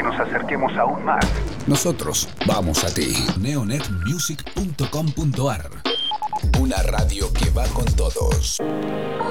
nos acerquemos aún más. Nosotros vamos a ti. neonetmusic.com.ar. Una radio que va con todos.